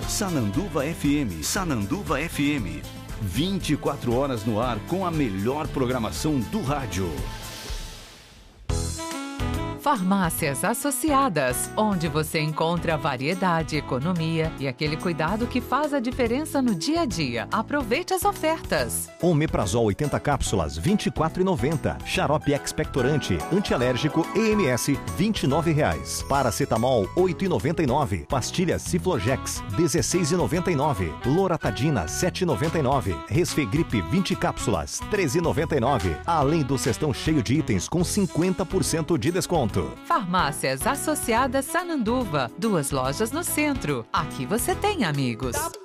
Sananduva FM. Sananduva FM. 24 horas no ar com a melhor programação do rádio. Farmácias Associadas, onde você encontra variedade, economia e aquele cuidado que faz a diferença no dia a dia. Aproveite as ofertas. Omeprazol 80 cápsulas, R$ 24,90. Xarope expectorante, antialérgico EMS, R$ 29,00. Paracetamol, R$ 8,99. Pastilhas Ciflogex, R$ 16,99. Loratadina, R$ 7,99. Resfegripe 20 cápsulas, R$ 13,99. Além do cestão cheio de itens com 50% de desconto. Farmácias Associadas Sananduva, 2 lojas no centro. Aqui você tem amigos.